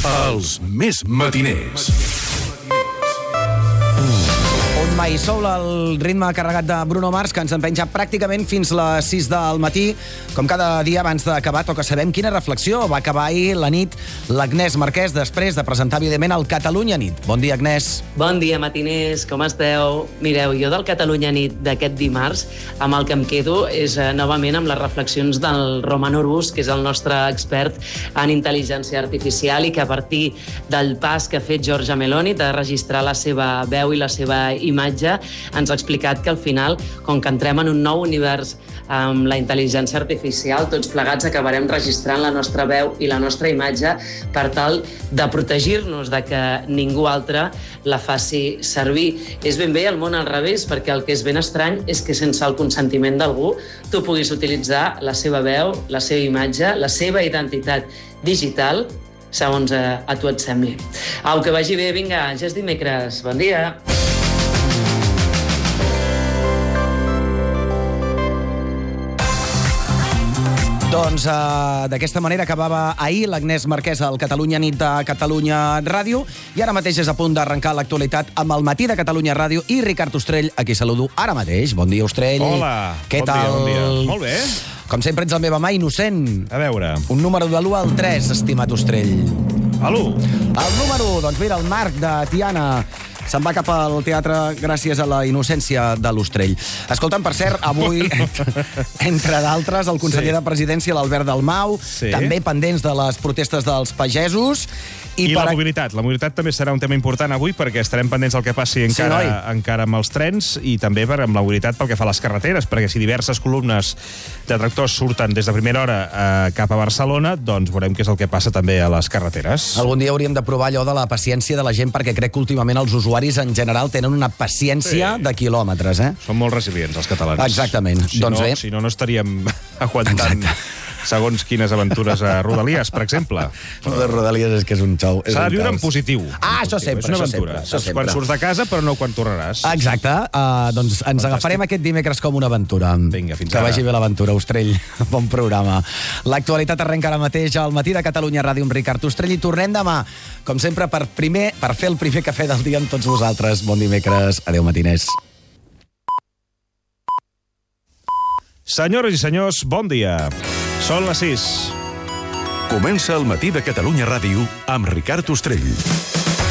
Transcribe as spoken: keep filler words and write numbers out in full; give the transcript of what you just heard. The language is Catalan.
Els més matiners. Un mai sol, el ritme carregat de Bruno Mars, que ens empenja pràcticament fins les sis del matí. Com cada dia, abans d'acabar, toca saber quina reflexió va acabar ahir la nit l'Agnès Marquès, després de presentar, evidentment, el Catalunya Nit. Bon dia, Agnès. Bon dia, matiners, com esteu? Mireu, jo del Catalunya Nit d'aquest dimarts, amb el que em quedo és eh, novament amb les reflexions del Roman Orbus, que és el nostre expert en intel·ligència artificial i que a partir del pas que ha fet Giorgia Meloni de registrar la seva veu i la seva imatge, ens ha explicat que al final, com que entrem en un nou univers amb la intel·ligència artificial, tots plegats acabarem registrant la nostra veu i la nostra imatge per tal de protegir-nos de que ningú altre la faci servir. És ben bé el món al revés, perquè el que és ben estrany és que sense el consentiment d'algú tu puguis utilitzar la seva veu, la seva imatge, la seva identitat digital, segons a, a tu et sembli. Au, que vagi bé, vinga, ja és dimecres. Bon dia. Doncs uh, d'aquesta manera acabava ahir l'Agnès Marquès al Catalunya Nit de Catalunya Ràdio i ara mateix és a punt d'arrencar l'actualitat amb el Matí de Catalunya Ràdio i Ricard Ostrell, a qui saludo ara mateix. Bon dia, Ostrell. Hola. Què bon tal? Dia, bon dia. Molt bé. Com sempre ets el meva mà innocent. A veure. Un número de l'u al tres, estimat Ostrell. A l'u. El número, doncs mira, el Marc de Tiana se'n va cap al teatre gràcies a la innocència de l'Ostrell. Escolta'm, per cert, avui, entre d'altres, el conseller sí. de Presidència, l'Albert Dalmau, sí. també pendents de les protestes dels pagesos. I, I per... la mobilitat. La mobilitat també serà un tema important avui perquè estarem pendents del que passi encara, sí, encara amb els trens i també per, amb la mobilitat pel que fa a les carreteres, perquè si diverses columnes de tractors surten des de primera hora eh, cap a Barcelona, doncs veurem què és el que passa també a les carreteres. Algun dia hauríem de provar allò de la paciència de la gent, perquè crec que últimament els usuaris en general tenen una paciència sí. de quilòmetres, eh? Són molt resilients, els catalans. Exactament. Si doncs no, bé. Si no, no estaríem aguantant... Exacte. Segons quines aventures a Rodalies, per exemple. El de Rodalies és que és un xou. S'ha de viure en positiu. Ah, això sempre, és una això aventura. sempre. Això sempre. Quan surts de casa, però no quan tornaràs. Exacte. Uh, doncs ens Fantàstic. Agafarem aquest dimecres com una aventura. Vinga, fins que ara. Que vagi bé l'aventura, Ostrell. Bon programa. L'actualitat arrenca ara mateix al Matí de Catalunya Ràdio amb Ricard Ostrell i tornem demà, com sempre, per primer per fer el primer cafè del dia amb tots vosaltres. Bon dimecres. Adéu, matiners. Senyores i senyors, bon dia. Són les sis. Comença el Matí de Catalunya Ràdio amb Ricard Ostrell.